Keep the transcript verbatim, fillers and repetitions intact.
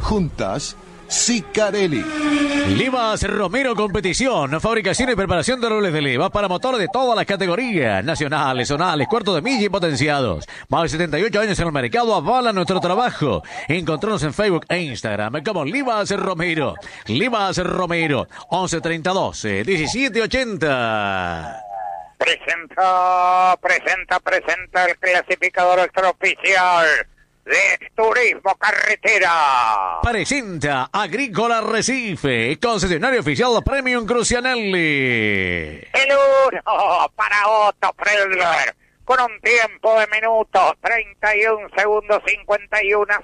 Juntas, Sicarelli. Livas Romero Competición, fabricación y preparación de roles de levas para motores de todas las categorías, nacionales, zonales, cuartos de milla y potenciados. Más de setenta y ocho años en el mercado avalan nuestro trabajo. Encontrarnos en Facebook e Instagram como Livas Romero. Livas Romero, once treinta doce, diecisiete ochenta. Presenta, presenta, presenta el clasificador extraoficial de Turismo Carretera. Presenta Agrícola Recife, concesionario oficial Premium Crucianelli. El uno para Otto Friedler, con un tiempo de minutos, treinta y un segundos cincuenta y uno